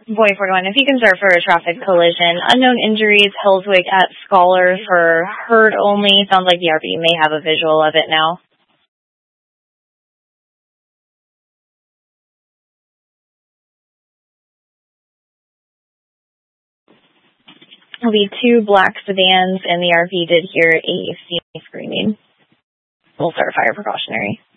Boy 41, if you can start for a traffic collision. Unknown injuries, Hillswick at Scholar for heard only. Sounds like the RV may have a visual of it now. It'll be 2 black sedans, and the RV did hear a screaming. We'll start fire precautionary.